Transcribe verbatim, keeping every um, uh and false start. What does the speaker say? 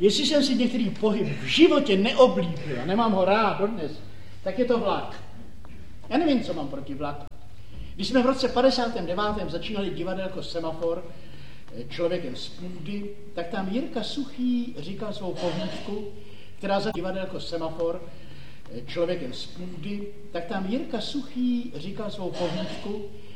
Jestli jsem si některý pohyb v životě neoblíbil a nemám ho rád dodnes, tak je to vlak. Já nevím, co mám proti vlaku. Když jsme v roce padesát devět začínali divadelko Semafor Člověkem z půdy, tak tam Jirka Suchý říkal svou povídku, která za divadelko Semafor Člověkem z půdy, tak tam Jirka Suchý říkal svou povídku,